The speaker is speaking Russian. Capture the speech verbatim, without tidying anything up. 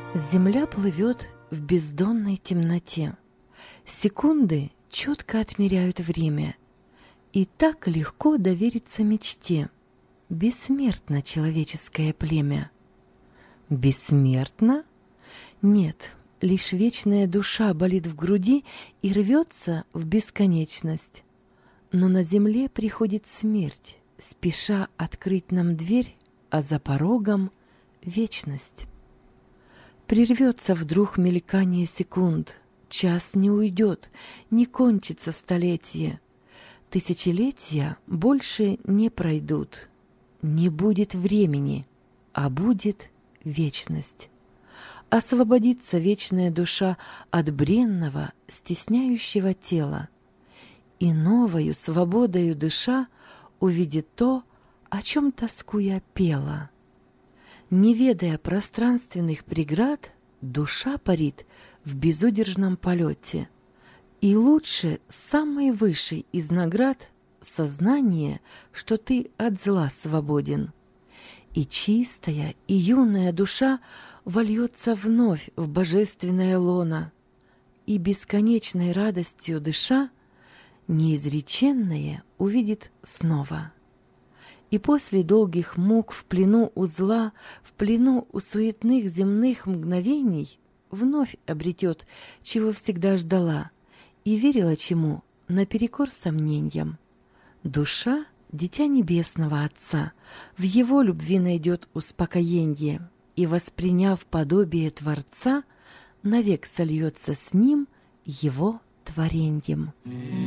Земля плывет в бездонной темноте. Секунды четко отмеряют время. И так легко довериться мечте. Бессмертно человеческое племя. Бессмертно? Нет, лишь вечная душа болит в груди и рвется в бесконечность. Но на земле приходит смерть, спеша открыть нам дверь, а за порогом — вечность. Прервется вдруг мелькание секунд, час не уйдет, не кончится столетие. Тысячелетия больше не пройдут. Не будет времени, а будет вечность. Освободится вечная душа от бренного, стесняющего тела. И новою свободою дыша увидит то, о чем тоскуя пела. Не ведая пространственных преград, душа парит в безудержном полете. И лучше самый высший из наград — сознание, что ты от зла свободен. И чистая, и юная душа вольется вновь в божественное лоно, и бесконечной радостью дыша неизреченное увидит снова. И после долгих мук в плену у зла, в плену у суетных земных мгновений вновь обретет, чего всегда ждала и верила чему, наперекор сомнениям. Душа — дитя небесного Отца, в Его любви найдет успокоенье и, восприняв подобие Творца, навек сольется с Ним Его твореньем.